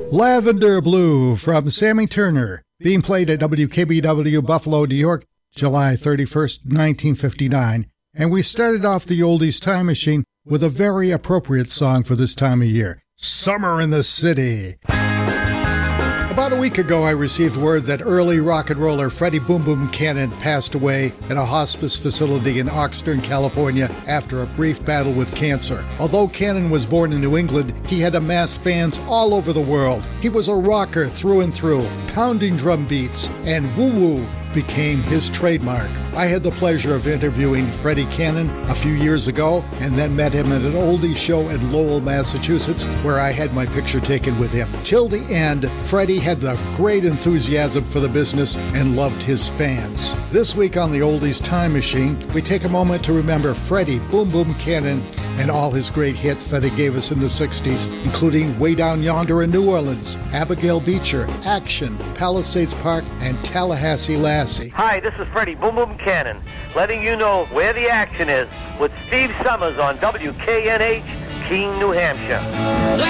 Lavender Blue from Sammy Turner, being played at WKBW Buffalo, New York, July 31st, 1959. And we started off the Oldies Time Machine with a very appropriate song for this time of year, Summer in the City. About a week ago, I received word that early rock and roller Freddie Boom Boom Cannon passed away at a hospice facility in Oxnard, California, after a brief battle with cancer. Although Cannon was born in New England, he had amassed fans all over the world. He was a rocker through and through, pounding drum beats, and woo-woo became his trademark. I had the pleasure of interviewing Freddie Cannon a few years ago, and then met him at an oldies show in Lowell, Massachusetts, where I had my picture taken with him. Till the end, Freddie had the great enthusiasm for the business and loved his fans. This week on the Oldies Time Machine, we take a moment to remember Freddie Boom Boom Cannon and all his great hits that he gave us in the 60s, including Way Down Yonder in New Orleans, Abigail Beecher, Action, Palisades Park, and Tallahassee Lassie. Hi, this is Freddie Boom Boom Cannon, letting you know where the action is with Steve Summers on WKNH, Keene, New Hampshire.